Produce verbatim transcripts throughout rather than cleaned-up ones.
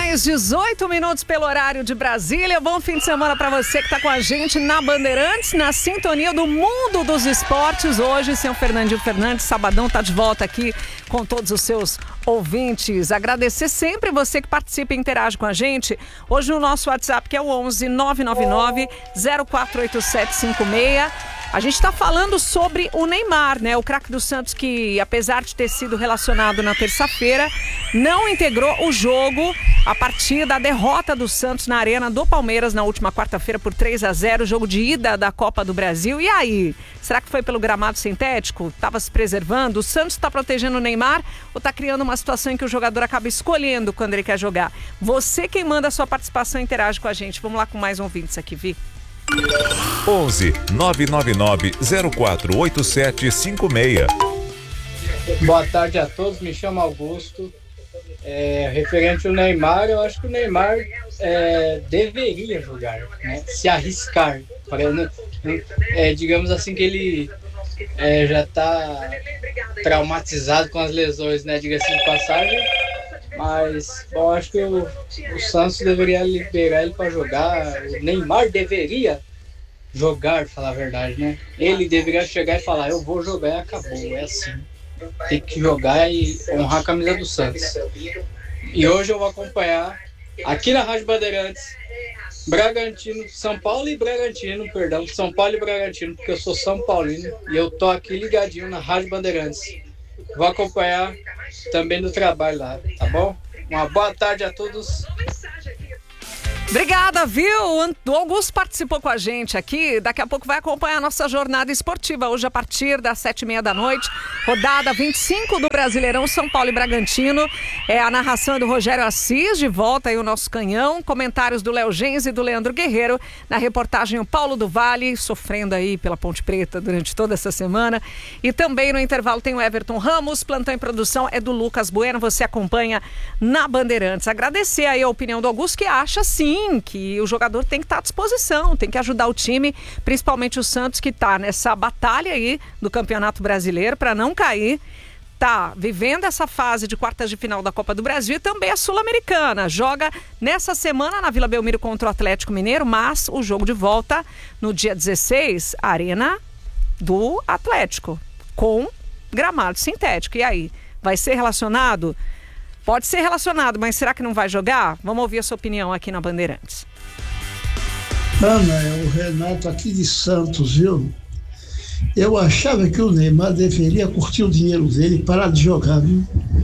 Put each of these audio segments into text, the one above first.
mais dezoito minutos pelo horário de Brasília. Bom fim de semana para você que está com a gente na Bandeirantes, na sintonia do mundo dos esportes. Hoje, seu Fernandinho Fernandes, sabadão, está de volta aqui com todos os seus ouvintes. Agradecer sempre você que participa e interage com a gente. Hoje no nosso WhatsApp, que é o onze nove nove nove zero quatro oito sete cinco seis. A gente está falando sobre o Neymar, né? O craque do Santos que, apesar de ter sido relacionado na terça-feira, não integrou o jogo a partir da derrota do Santos na Arena do Palmeiras na última quarta-feira por três a zero, jogo de ida da Copa do Brasil. E aí? Será que foi pelo gramado sintético? Estava se preservando? O Santos está protegendo o Neymar ou está criando uma situação em que o jogador acaba escolhendo quando ele quer jogar? Você quem manda a sua participação interage com a gente. Vamos lá com mais ouvintes aqui, Vi. onze nove nove nove zero quatro oito sete cinco seis. Boa tarde a todos, me chamo Augusto. É, referente ao Neymar, eu acho que o Neymar é, deveria jogar, né? Se arriscar. Para, é, digamos assim que ele é, já está traumatizado com as lesões, né? Diga-se de passagem. Mas, bom, acho que o, o Santos deveria liberar ele para jogar. O Neymar deveria jogar, pra falar a verdade, né? Ele deveria chegar e falar, eu vou jogar e acabou, é assim. Tem que jogar e honrar a camisa do Santos. E hoje eu vou acompanhar, aqui na Rádio Bandeirantes, Bragantino, São Paulo e Bragantino, perdão, São Paulo e Bragantino, porque eu sou São Paulino e eu tô aqui ligadinho na Rádio Bandeirantes. Vou acompanhar também no trabalho lá, tá bom? Uma boa tarde a todos. Obrigada, viu? O Augusto participou com a gente aqui. Daqui a pouco vai acompanhar a nossa jornada esportiva. Hoje, a partir das sete e meia da noite, rodada vinte e cinco do Brasileirão, São Paulo e Bragantino. É a narração do Rogério Assis, de volta aí o nosso canhão. Comentários do Léo Gens e do Leandro Guerreiro. Na reportagem, o Paulo do Vale, sofrendo aí pela Ponte Preta durante toda essa semana. E também no intervalo tem o Everton Ramos. Plantão em produção é do Lucas Bueno. Você acompanha na Bandeirantes. Agradecer aí a opinião do Augusto, que acha sim que o jogador tem que estar à disposição, tem que ajudar o time, principalmente o Santos, que está nessa batalha aí do Campeonato Brasileiro para não cair, tá vivendo essa fase de quartas de final da Copa do Brasil e também a Sul-Americana. Joga nessa semana na Vila Belmiro contra o Atlético Mineiro, mas o jogo de volta no dia dezesseis, Arena do Atlético, com gramado sintético. E aí, vai ser relacionado? Pode ser relacionado, mas será que não vai jogar? Vamos ouvir a sua opinião aqui na Bandeirantes. Ana, é o Renato aqui de Santos, viu? Eu achava que o Neymar deveria curtir o dinheiro dele e parar de jogar, viu?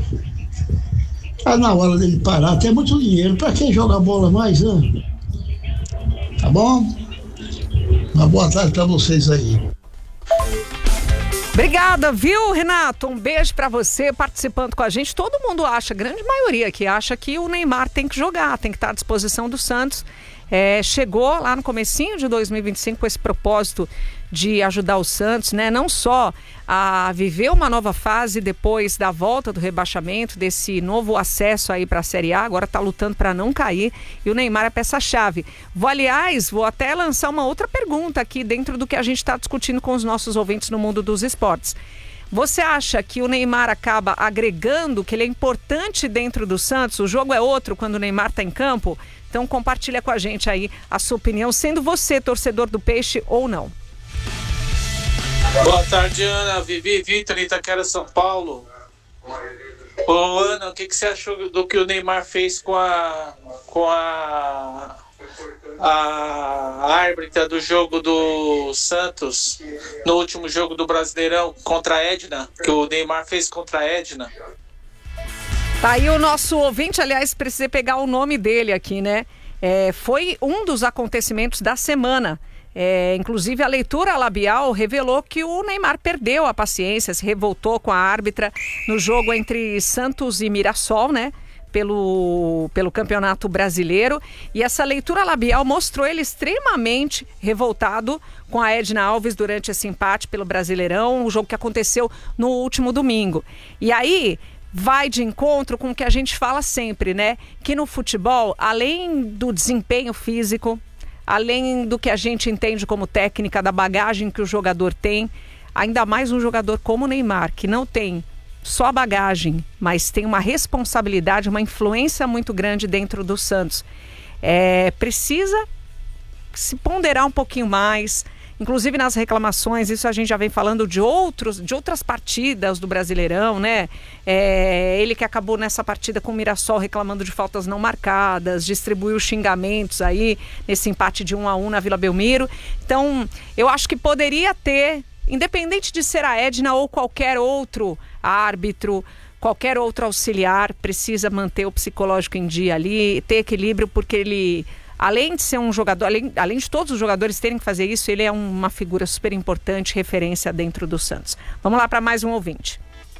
Tá na hora dele parar, tem muito dinheiro, pra quem joga bola mais, né? Tá bom? Uma boa tarde pra vocês aí. Obrigada, viu, Renato? Um beijo pra você participando com a gente. Todo mundo acha, a grande maioria que acha que o Neymar tem que jogar, tem que estar à disposição do Santos. É, chegou lá no comecinho de dois mil e vinte e cinco com esse propósito de ajudar o Santos, né? Não só a viver uma nova fase depois da volta do rebaixamento, desse novo acesso aí para a Série A, agora está lutando para não cair, e o Neymar é peça-chave. Vou, aliás, vou até lançar uma outra pergunta aqui dentro do que a gente está discutindo com os nossos ouvintes no mundo dos esportes. Você acha que o Neymar acaba agregando, que ele é importante dentro do Santos? O jogo é outro quando o Neymar está em campo? Então compartilha com a gente aí a sua opinião, sendo você torcedor do Peixe ou não. Boa tarde, Ana, Vivi, Vitor, Itaquera, São Paulo. Ô, Ana, o que, que você achou do que o Neymar fez com a com a, a árbitra do jogo do Santos no último jogo do Brasileirão contra a Edna, que o Neymar fez contra a Edna? Tá aí o nosso ouvinte, aliás, precisei pegar o nome dele aqui, né? É, foi um dos acontecimentos da semana. É, inclusive a leitura labial revelou que o Neymar perdeu a paciência, se revoltou com a árbitra no jogo entre Santos e Mirassol, né? Pelo, pelo Campeonato Brasileiro. E essa leitura labial mostrou ele extremamente revoltado com a Edna Alves durante esse empate pelo Brasileirão, o jogo que aconteceu no último domingo. E aí vai de encontro com o que a gente fala sempre, né? Que no futebol, além do desempenho físico, além do que a gente entende como técnica, da bagagem que o jogador tem, ainda mais um jogador como o Neymar, que não tem só bagagem, mas tem uma responsabilidade, uma influência muito grande dentro do Santos. É, precisa se ponderar um pouquinho mais, inclusive nas reclamações, isso a gente já vem falando de, outros, de outras partidas do Brasileirão, né? É, ele que acabou nessa partida com o Mirassol reclamando de faltas não marcadas, distribuiu xingamentos aí nesse empate de um a um na Vila Belmiro. Então, eu acho que poderia ter, independente de ser a Edna ou qualquer outro árbitro, qualquer outro auxiliar, precisa manter o psicológico em dia ali, ter equilíbrio, porque ele, além de ser um jogador, além, além de todos os jogadores terem que fazer isso, ele é uma figura super importante, referência dentro do Santos. Vamos lá para mais um ouvinte.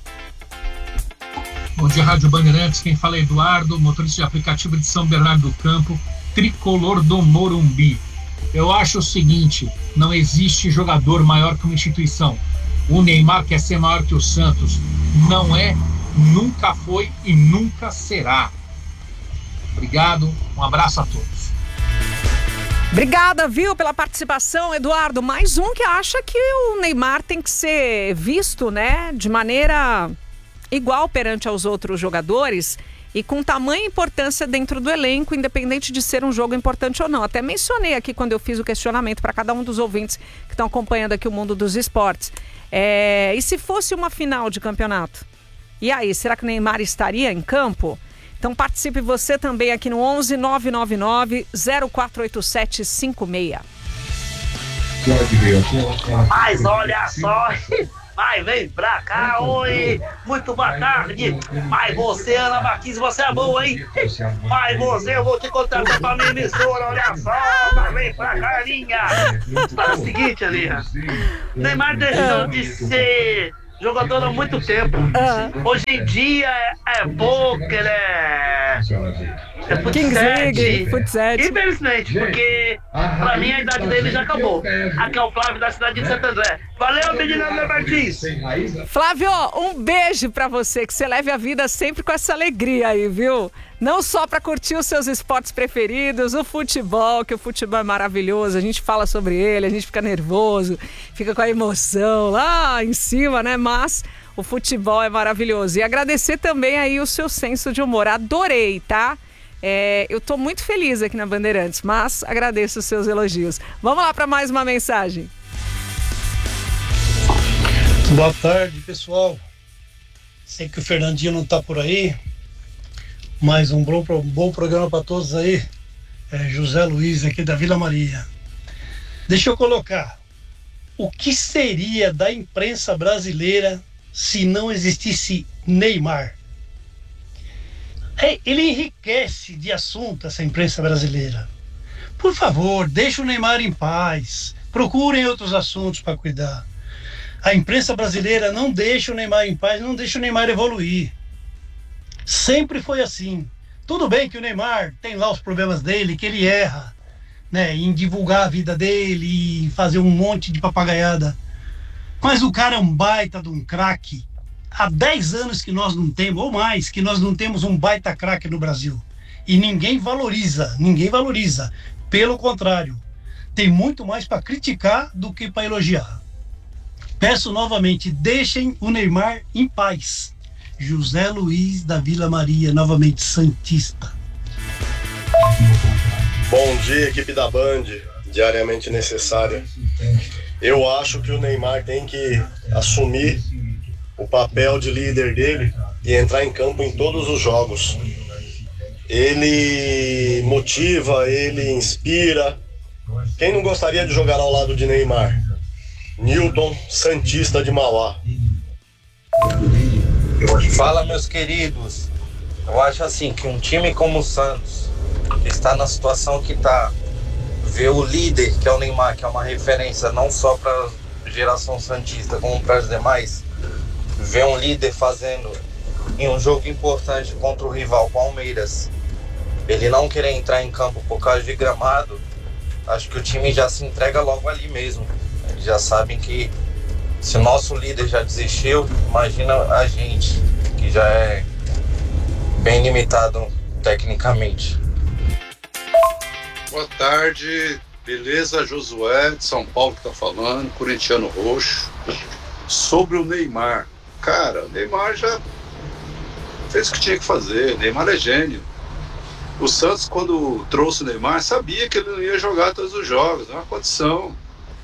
Bom dia, Rádio Bandeirantes, quem fala é Eduardo, motorista de aplicativo de São Bernardo do Campo, tricolor do Morumbi. Eu acho o seguinte, não existe jogador maior que uma instituição. O Neymar quer ser maior que o Santos. Não é, nunca foi e nunca será. Obrigado, um abraço a todos. Obrigada, viu, pela participação, Eduardo. Mais um que acha que o Neymar tem que ser visto, né, de maneira igual perante aos outros jogadores e com tamanha importância dentro do elenco, independente de ser um jogo importante ou não. Até mencionei aqui quando eu fiz o questionamento para cada um dos ouvintes que estão acompanhando aqui o mundo dos esportes. É, e se fosse uma final de campeonato? E aí, será que o Neymar estaria em campo? Então participe você também aqui no onze nove nove nove zero quatro oito sete cinco seis. Mas olha só, mas vem pra cá, oi, muito boa tarde. Mas você, Ana Marquise, você é boa, hein? Mas você, eu vou te contratar pra minha emissora, olha só, mas vem pra cá, linha. Está o seguinte, Alinha, Neymar deixou de ser jogador há muito tempo. Hoje em dia é, é poker, é... é futsal. Infelizmente, porque pra mim a idade dele já acabou. Aqui é o Flávio da cidade de Santo André. Valeu, menina Ana Martins. Flávio, um beijo pra você, que você leve a vida sempre com essa alegria aí, viu? Não só pra curtir os seus esportes preferidos, o futebol, que o futebol é maravilhoso, a gente fala sobre ele, a gente fica nervoso, fica com a emoção lá em cima, né? Mas o futebol é maravilhoso. E agradecer também aí o seu senso de humor. Adorei, tá? É, eu tô muito feliz aqui na Bandeirantes, mas agradeço os seus elogios. Vamos lá para mais uma mensagem. Boa tarde, pessoal. Sei que o Fernandinho não tá por aí, mas um bom, um bom programa para todos aí. É José Luiz aqui da Vila Maria. Deixa eu colocar. O que seria da imprensa brasileira se não existisse Neymar? É, ele enriquece de assunto essa imprensa brasileira. Por favor, deixe o Neymar em paz. Procurem outros assuntos para cuidar. A imprensa brasileira não deixa o Neymar em paz, não deixa o Neymar evoluir. Sempre foi assim. Tudo bem que o Neymar tem lá os problemas dele, que ele erra, né, em divulgar a vida dele e fazer um monte de papagaiada. Mas o cara é um baita de um craque. Há dez anos que nós não temos, ou mais, que nós não temos um baita craque no Brasil. E ninguém valoriza, ninguém valoriza. Pelo contrário, tem muito mais para criticar do que para elogiar. Peço novamente, deixem o Neymar em paz. José Luiz da Vila Maria, novamente santista. Bom dia, equipe da Band, diariamente necessária. Eu acho que o Neymar tem que assumir o papel de líder dele e entrar em campo em todos os jogos. Ele motiva, ele inspira. Quem não gostaria de jogar ao lado de Neymar? Newton, santista de Mauá. Fala, meus queridos. Eu acho assim que um time como o Santos, que está na situação que está, ver o líder, que é o Neymar, que é uma referência não só para a geração santista como para os demais, ver um líder fazendo em um jogo importante contra o rival Palmeiras, ele não querer entrar em campo por causa de gramado, acho que o time já se entrega logo ali mesmo. Eles já sabem que se o nosso líder já desistiu, imagina a gente, que já é bem limitado tecnicamente. Boa tarde, beleza? Josué de São Paulo que tá falando, corintiano roxo. Sobre o Neymar, Cara, o Neymar já fez o que tinha que fazer. O Neymar é gênio. O Santos, quando trouxe o Neymar, sabia que ele não ia jogar todos os jogos. É uma condição.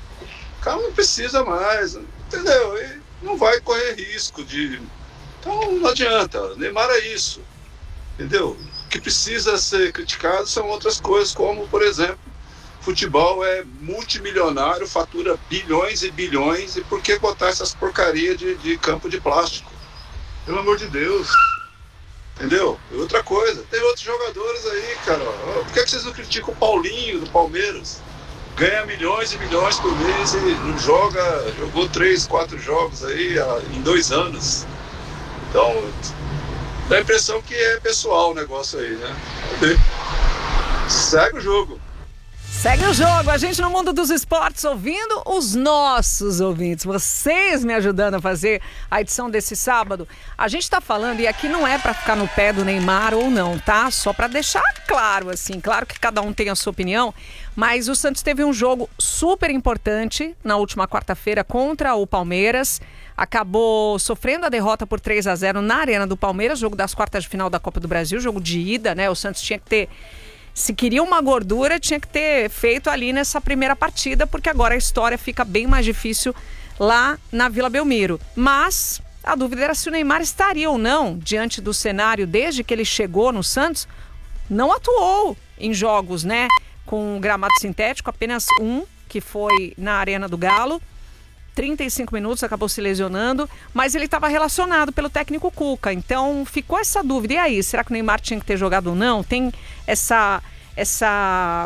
O cara não precisa mais, entendeu? E não vai correr risco de... Então não adianta. O Neymar é isso, entendeu? O que precisa ser criticado são outras coisas, como, por exemplo, futebol é multimilionário, fatura bilhões e bilhões, e por que botar essas porcarias de, de campo de plástico? Pelo amor de Deus. Entendeu? E outra coisa, tem outros jogadores aí, cara. Por que, que vocês não criticam o Paulinho do Palmeiras? Ganha milhões e milhões por mês e não joga, jogou três, quatro jogos aí em dois anos. Então, dá a impressão que é pessoal o negócio aí, né? Vamos ver. Segue o jogo. Segue o jogo, a gente no mundo dos esportes ouvindo os nossos ouvintes, vocês me ajudando a fazer a edição desse sábado. A gente tá falando, e aqui não é pra ficar no pé do Neymar ou não, tá? Só pra deixar claro, assim, claro que cada um tem a sua opinião, mas o Santos teve um jogo super importante na última quarta-feira contra o Palmeiras, acabou sofrendo a derrota por três a zero na Arena do Palmeiras, jogo das quartas de final da Copa do Brasil, jogo de ida, né? O Santos tinha que ter... Se queria uma gordura, tinha que ter feito ali nessa primeira partida, porque agora a história fica bem mais difícil lá na Vila Belmiro. Mas a dúvida era se o Neymar estaria ou não diante do cenário desde que ele chegou no Santos. Não atuou em jogos, né, com gramado sintético, apenas um, que foi na Arena do Galo. trinta e cinco minutos, acabou se lesionando, mas ele estava relacionado pelo técnico Cuca, então ficou essa dúvida. E aí, será que o Neymar tinha que ter jogado ou não? Tem essa, essa,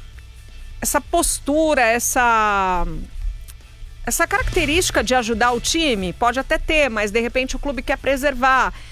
essa postura, essa, essa característica de ajudar o time? Pode até ter, mas de repente o clube quer preservar.